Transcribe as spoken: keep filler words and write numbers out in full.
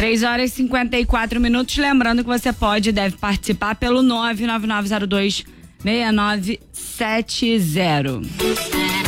três horas e cinquenta e quatro minutos. Lembrando que você pode e deve participar pelo nove nove nove zero dois seis nove sete zero.